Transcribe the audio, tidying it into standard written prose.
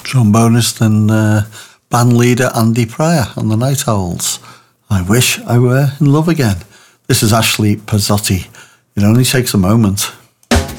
trombonist and band leader Andy Pryor on the Night Owls. I wish I were in love again. This is Ashley Pizzotti. It only takes a moment.